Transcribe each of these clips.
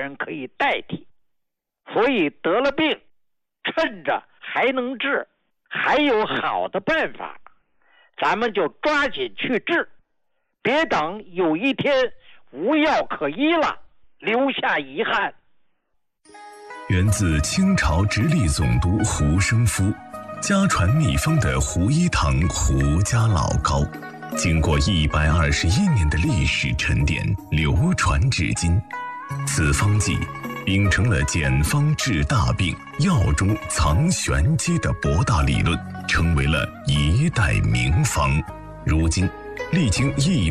人可以代替。所以得了病，趁着还能治，还有好的办法，咱们就抓紧去治，别等有一天无药可医了，留下遗憾。 源自清朝直隶总督胡生夫，家传秘方的胡一堂胡家老膏，经过121年的历史沉淀，流传至今。此方剂秉承了简方治大病、药中藏玄机的博大理论，成为了一代名方。如今历经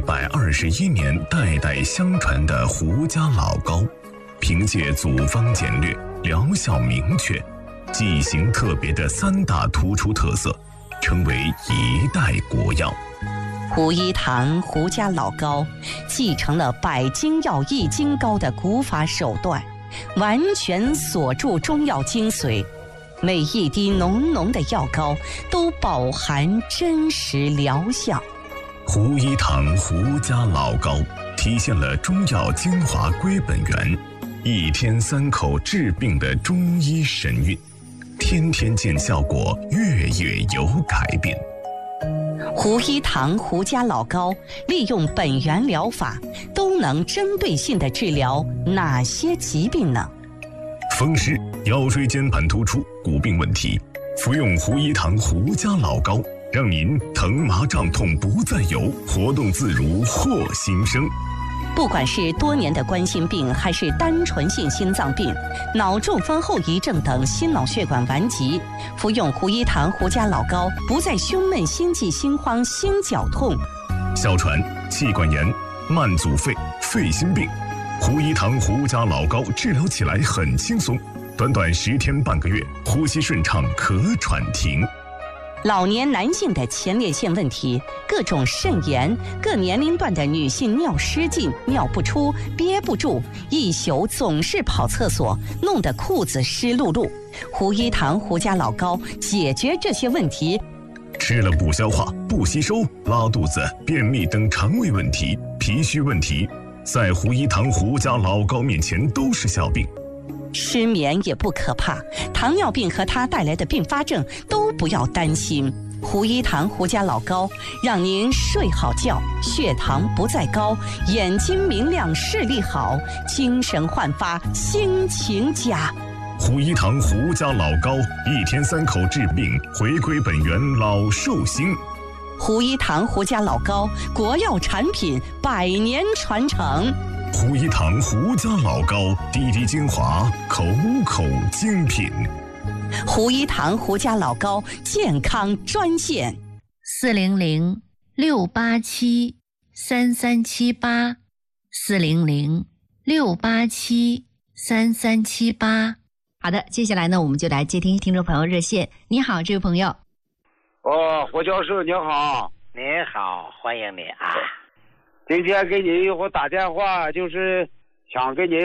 121年代代相传的胡家老膏，凭借组方简略、疗效明确、剂型特别的3大突出特色，成为一代国药。 胡一堂胡家老膏继承了百金药易筋膏的古法手段，完全锁住中药精髓，每一滴浓浓的药膏都饱含真实疗效。 胡一堂胡家老膏体现了中药精华归本源，一天3口治病的中医神韵，天天见效果，月月有改变。 胡一堂胡家老膏利用本源疗法，都能针对性地治疗哪些疾病呢？ 风湿、腰椎间盘突出、骨病问题，服用胡一堂胡家老膏，让您疼麻胀痛不再有，活动自如获新生。 不管是多年的冠心病，还是单纯性心脏病、脑中风后遗症等心脑血管顽疾，服用胡一堂胡家老膏，不再胸闷、心悸、心慌、心绞痛。 哮喘、气管炎、慢阻肺、肺心病，胡一堂胡家老膏治疗起来很轻松，短短10天半个月，呼吸顺畅，咳喘停。 老年男性的前列腺问题，各种肾炎，各年龄段的女性尿失禁、尿不出、憋不住，一宿总是跑厕所，弄得裤子湿漉漉。胡一堂胡家老膏解决这些问题。 吃了不消化、不吸收、拉肚子、便秘等肠胃问题、脾虚问题，在胡一堂胡家老膏面前都是小病。 失眠也不可怕，糖尿病和它带来的并发症都不要担心。胡一堂胡家老膏让您睡好觉，血糖不再高，眼睛明亮，视力好，精神焕发，心情佳。 胡一堂胡家老膏，1天3口治病，回归本源，老寿星。 胡一堂胡家老膏，国药产品，100年传承。 胡一堂胡家老膏，滴滴精华，口口精品。 胡一堂胡家老膏健康专线 400-687-3378，400-687-3378。好的，接下来呢，我们就来接听听众朋友热线。你好，这位朋友。 胡教授你好。 你好，欢迎你啊。 今天给你打电话，就是想跟你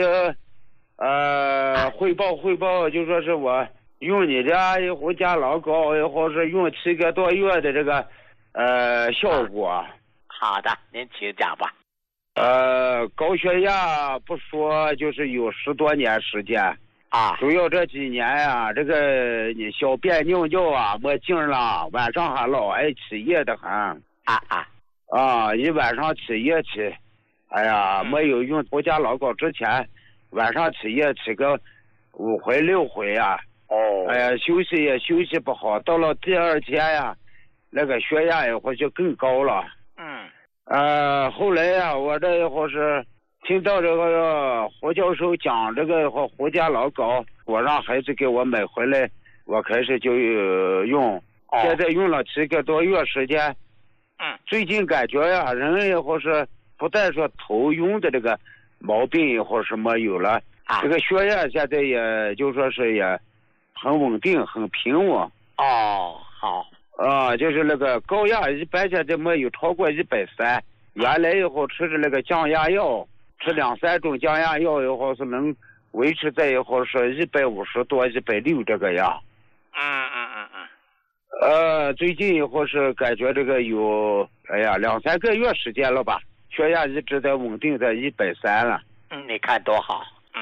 汇报，就说是我用你的胡家老膏，或是用7个多月的这个效果。 好的，您请讲吧。 高血压不说，就是有10多年时间啊， 主要这几年呀，这个你小便尿尿啊没劲了，晚上还老爱起夜的很一晚上起夜起，哎呀，没有用胡家老膏之前，晚上起夜起个5回6回啊。哎呀，休息也休息不好，到了第2天呀，那个血压也会就更高了。后来呀，我这会是听到这个胡教授讲这个胡家老膏，我让孩子给我买回来，我开始就用，现在用了7个多月时间。最近感觉呀，人也或是不但说头晕的这个毛病也或是没有了，这个血压现在也就说是也很稳定，很平稳。 好。 就是那个高压一般现在没有超过130，原来以后吃的那个降压药，吃2、3种降压药以后是能维持在以后是150多、160这个样。最近以后是感觉这个有2、3个月时间了吧，血压一直在稳定在130了。 你看多好。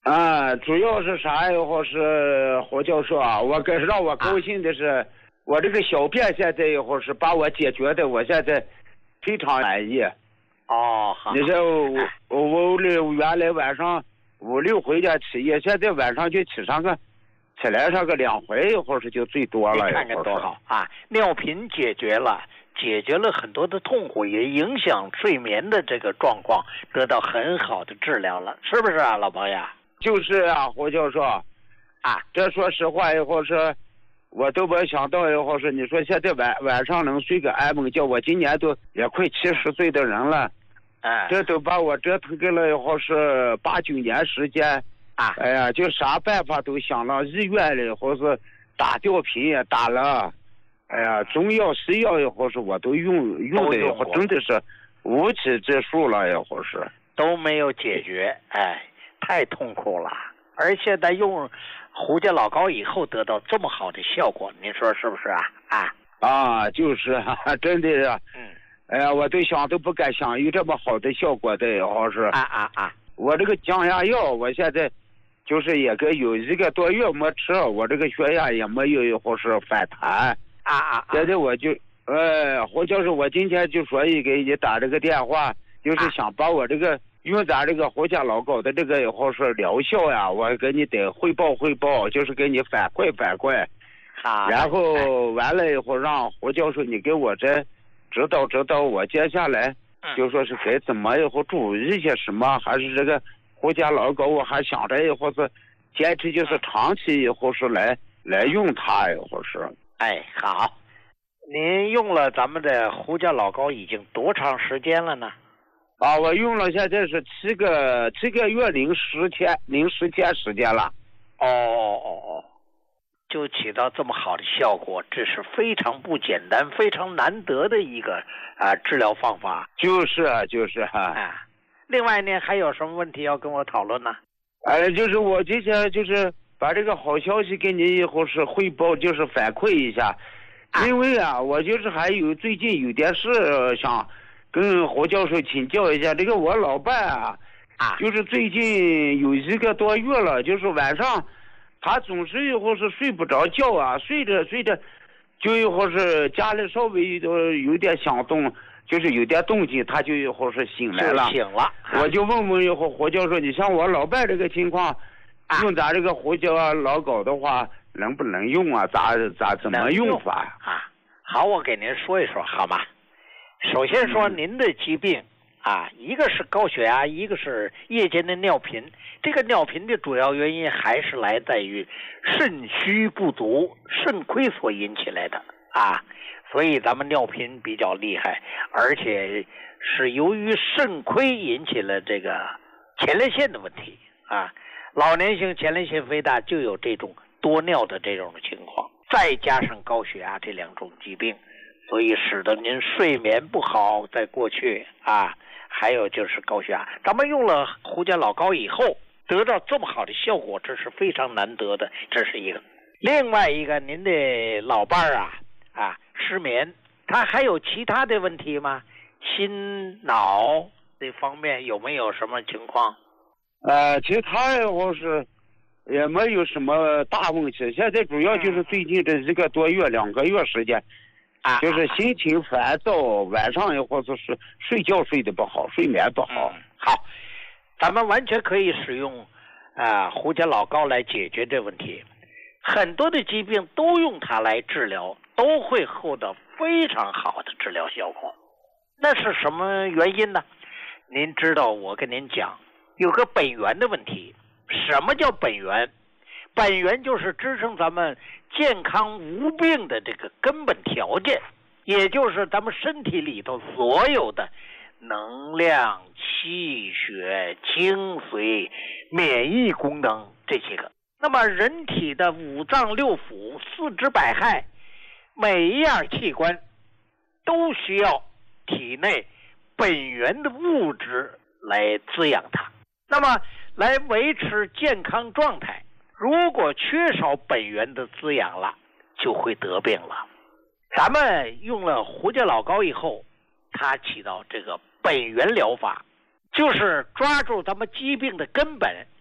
主要是啥以后是胡教授啊，让我高兴的是，我这个小便现在以后是把我解决的，我现在非常满意。 哦，好。 你说我原来晚上5、6回家起夜，现在晚上就起来上个2回以后是就最多了。 你看看多好啊！尿频解决了很多的痛苦，也影响睡眠的这个状况，得到很好的治疗了，是不是啊，老朋友？ 就是啊，胡教授啊，这说实话以后是，我都没想到以后是，你说现在晚上能睡个安稳觉，我今年都也快70岁的人了，这都把我折腾给了以后是8、9年时间啊，哎呀，就啥办法都想了，医院里或是打吊瓶也打了，哎呀，中药西药以后是我都用的以后真的是无济之数了，以后是都没有解决，哎，太痛苦了。而现在用胡家老膏以后得到这么好的效果，您说是不是啊？ 就是啊，真的啊，哎呀，我都想都不敢想有这么好的效果的，好是我这个降压药，我现在就是也有1个多月没吃，我这个血压也没有或是反弹现在我就胡教授，我今天就说给你打这个电话，就是想把我这个用咱这个胡家老膏的这个以后是疗效呀，我给你得汇报，就是给你反馈。然后完了以后让胡教授你给我这指导我接下来就说是该怎么以后注意一些什么，还是这个胡家老膏我还想着以后是坚持就是长期以后是来用它以后是。 好，您用了咱们的胡家老膏已经多长时间了呢？ 我用了现在是7个月零10天时间了。 就起到这么好的效果，这是非常不简单、非常难得的一个治疗方法。 就是另外呢，还有什么问题要跟我讨论呢？ 就是我今天就是把这个好消息给你以后是汇报，就是反馈一下。因为我就是还有最近有点事想跟胡教授请教一下。这个我老伴就是最近有1个多月了，就是晚上他总是以后是睡不着觉睡着就以后是家里稍微有点响动，就是有点动静，他就以后是醒来了。我就问以后胡教授，你像我老伴这个情况，用咱这个胡家老膏的话能不能用怎么用法好，我给您说一说好吗？首先说您的疾病一个是高血压，一个是夜间的尿频。这个尿频的主要原因还是来自于肾虚不足、肾亏所引起来的所以咱们尿频比较厉害，而且是由于肾亏引起了这个前列腺的问题老年性前列腺肥大就有这种多尿的这种情况，再加上高血压这2种疾病，所以使得您睡眠不好，在过去还有就是高血压。咱们用了胡家老膏以后得到这么好的效果，这是非常难得的，这是一个。另外一个，您的老伴失眠，他还有其他的问题吗？心脑这方面有没有什么情况？ 其他以后是也没有什么大问题，现在主要就是最近这1个多月2个月时间就是心情烦躁，晚上以后就是睡觉睡得不好，睡眠不好。 好，咱们完全可以使用胡家老膏来解决这问题。很多的疾病都用它来治疗，都会获得非常好的治疗效果。那是什么原因呢？您知道，我跟您讲，有个本源的问题。什么叫本源？本源就是支撑咱们健康无病的这个根本条件，也就是咱们身体里头所有的能量、气血、精髓、免疫功能这些个。那么人体的5脏6腑、4肢百骸，每一样器官都需要体内本源的物质来滋养它，那么来维持健康状态。如果缺少本源的滋养了，就会得病了。咱们用了胡家老膏以后，它起到这个本源疗法，就是抓住咱们疾病的根本，